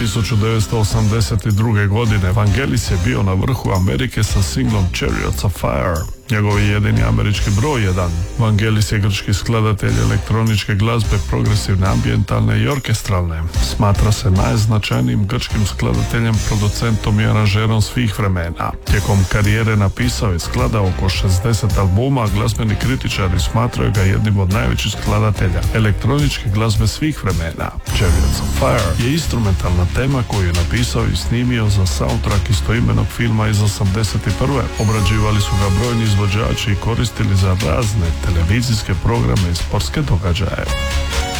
1982. godine Vangelis je bio na vrhu Amerike sa singlom Chariots of Fire. Njegov je jedini američki broj 1. Vangelis je grčki skladatelj elektroničke glazbe, progresivne, ambijentalne i orkestralne. Smatra se najznačajnijim grčkim skladateljem, producentom i aranžerom svih vremena. Tijekom karijere napisao i skladao oko 60 albuma, a glazbeni kritičari smatraju ga jednim od najvećih skladatelja elektroničke glazbe svih vremena. Chariots of Fire je instrumentalna tema koju je napisao i snimio za soundtrack istoimenog filma iz 81. Obrađivali su ga brojni izvođači i koristili za razne televizijske programe i sportske događaje.